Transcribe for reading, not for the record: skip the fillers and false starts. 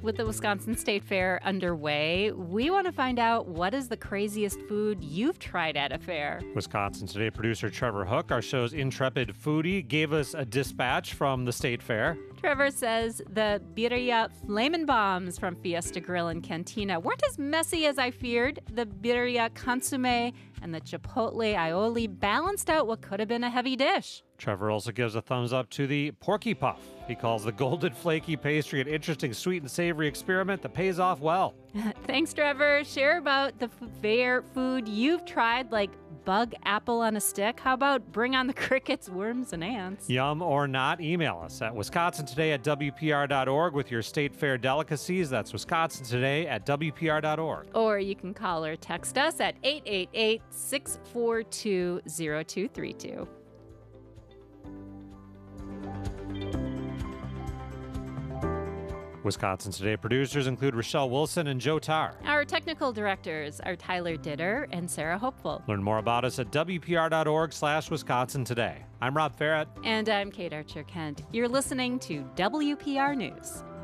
with the Wisconsin State Fair underway, we want to find out what is the craziest food you've tried at a fair. Wisconsin Today producer Trevor Hook, our show's intrepid foodie, gave us a dispatch from the State Fair. Trevor says the birria flamin' bombs from Fiesta Grill and Cantina weren't as messy as I feared. The birria consomme and the chipotle aioli balanced out what could have been a heavy dish. Trevor also gives a thumbs up to the Porky Puff. He calls the golden flaky pastry an interesting sweet and savory experiment that pays off well. Thanks, Trevor. Share about the fair food you've tried, like bug apple on a stick. How about bring on the crickets, worms, and ants? Yum or not, email us at wisconsintoday@wpr.org with your state fair delicacies. That's wisconsintoday@wpr.org. Or you can call or text us at 888-642-0232. Wisconsin Today producers include Rochelle Wilson and Joe Tarr. Our technical directors are Tyler Ditter and Sarah Hopeful. Learn more about us at wpr.org/Wisconsin Today. I'm Rob Farrett. And I'm Kate Archer-Kent. You're listening to WPR News.